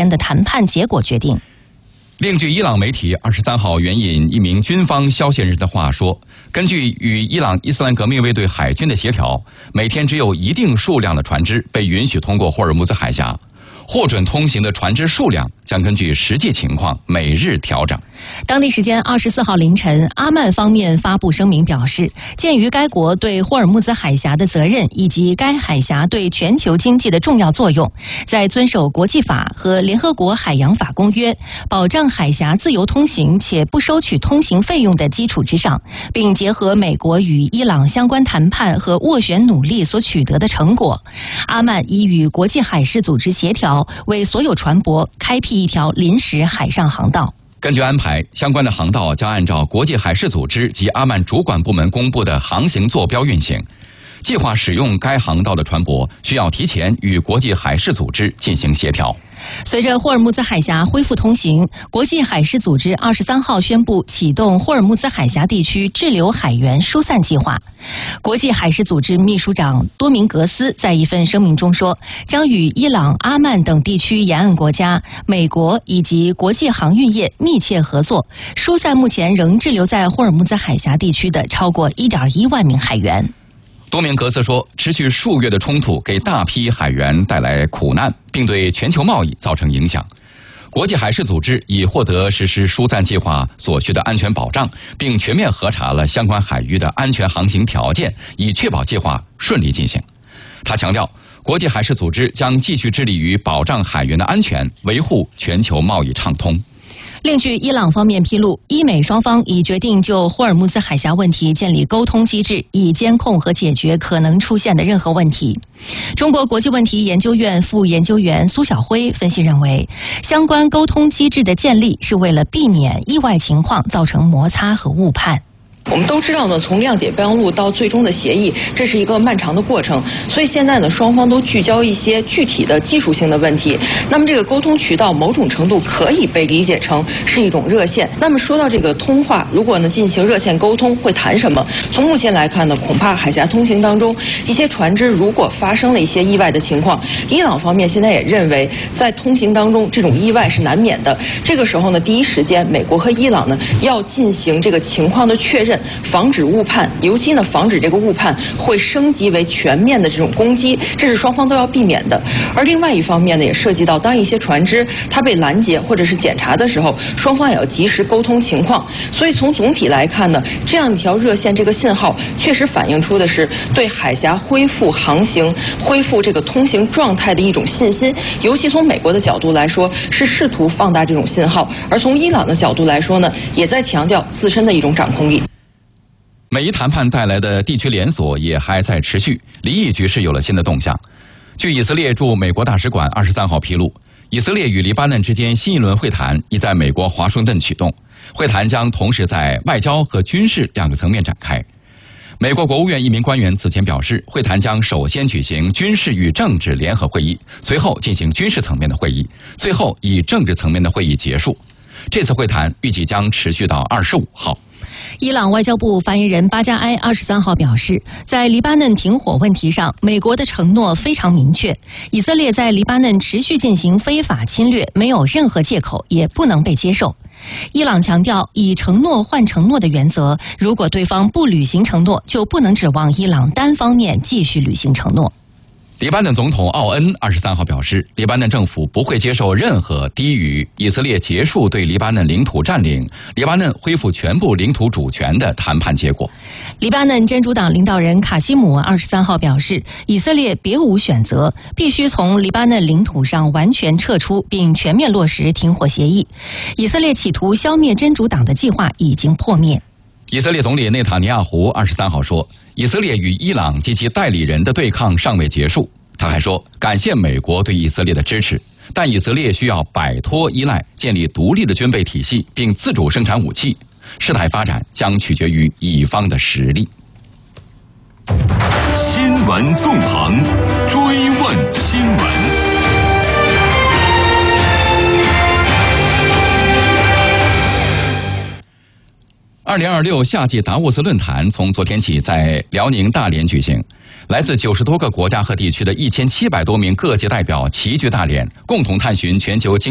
的谈判结果决定。 另据伊朗媒体23号援引一名军方消息人士的话说，根据与伊朗伊斯兰革命卫队海军的协调，每天只有一定数量的船只被允许通过霍尔木兹海峡。获准通行的船只数量将根据实际情况每日调整。 当地时间24号凌晨，阿曼方面发布声明表示，鉴于该国对霍尔木兹海峡的责任以及该海峡对全球经济的重要作用，在遵守国际法和联合国海洋法公约，保障海峡自由通行且不收取通行费用的基础之上，并结合美国与伊朗相关谈判和斡旋努力所取得的成果，阿曼已与国际海事组织协调，为所有船舶开辟一条临时海上航道。 根据安排，相关的航道将按照国际海事组织及阿曼主管部门公布的航行坐标运行。计划使用该航道的船舶需要提前与国际海事组织进行协调。 随着霍尔木兹海峡恢复通行，国际海事组织23号宣布启动霍尔木兹海峡地区滞留海员疏散计划。国际海事组织秘书长多明格斯在一份声明中说，将与伊朗、阿曼等地区沿岸国家、美国以及国际航运业密切合作，疏散目前仍滞留在霍尔木兹海峡地区的超过1.1万名海员。 多明格斯说，持续数月的冲突给大批海员带来苦难，并对全球贸易造成影响。国际海事组织已获得实施疏散计划所需的安全保障，并全面核查了相关海域的安全航行条件，以确保计划顺利进行。他强调，国际海事组织将继续致力于保障海员的安全，维护全球贸易畅通。 另据伊朗方面披露，伊美双方已决定就霍尔木兹海峡问题建立沟通机制，以监控和解决可能出现的任何问题。中国国际问题研究院副研究员苏晓辉分析认为，相关沟通机制的建立是为了避免意外情况造成摩擦和误判。 我们都知道呢，从谅解备忘录到最终的协议，这是一个漫长的过程。所以现在呢，双方都聚焦一些具体的技术性的问题。那么这个沟通渠道某种程度可以被理解成是一种热线。那么说到这个通话，如果呢进行热线沟通，会谈什么？从目前来看呢，恐怕海峡通行当中一些船只如果发生了一些意外的情况，伊朗方面现在也认为在通行当中这种意外是难免的。这个时候呢，第一时间美国和伊朗呢要进行这个情况的确认，防止误判，尤其呢防止这个误判会升级为全面的这种攻击，这是双方都要避免的。而另外一方面呢，也涉及到当一些船只它被拦截或者是检查的时候，双方也要及时沟通情况。所以从总体来看呢，这样一条热线这个信号确实反映出的是对海峡恢复航行、恢复这个通行状态的一种信心。尤其从美国的角度来说，是试图放大这种信号；而从伊朗的角度来说呢，也在强调自身的一种掌控力。 美伊谈判带来的地区连锁也还在持续，离异局势有了新的动向。据以色列驻美国大使馆23号披露，以色列与黎巴嫩之间新一轮会谈已在美国华盛顿启动，会谈将同时在外交和军事两个层面展开。美国国务院一名官员此前表示，会谈将首先举行军事与政治联合会议，随后进行军事层面的会议，最后以政治层面的会议结束。这次会谈预计将持续到25号。 伊朗外交部发言人巴加埃23号表示，在黎巴嫩停火问题上，美国的承诺非常明确，以色列在黎巴嫩持续进行非法侵略没有任何借口，也不能被接受。伊朗强调以承诺换承诺的原则，如果对方不履行承诺，就不能指望伊朗单方面继续履行承诺。 黎巴嫩总统奥恩23号表示，黎巴嫩政府不会接受任何低于以色列结束对黎巴嫩领土占领、黎巴嫩恢复全部领土主权的谈判结果。 黎巴嫩真主党领导人卡西姆23号表示，以色列别无选择，必须从黎巴嫩领土上完全撤出，并全面落实停火协议。以色列企图消灭真主党的计划已经破灭。 以色列总理内塔尼亚胡23号说，以色列与伊朗及其代理人的对抗尚未结束。他还说，感谢美国对以色列的支持，但以色列需要摆脱依赖，建立独立的军备体系，并自主生产武器。事态发展将取决于以方的实力。 新闻纵横，追问新闻。 2026夏季达沃斯论坛从昨天起在辽宁大连举行，来自90多个国家和地区的1700多名各界代表齐聚大连，共同探寻全球经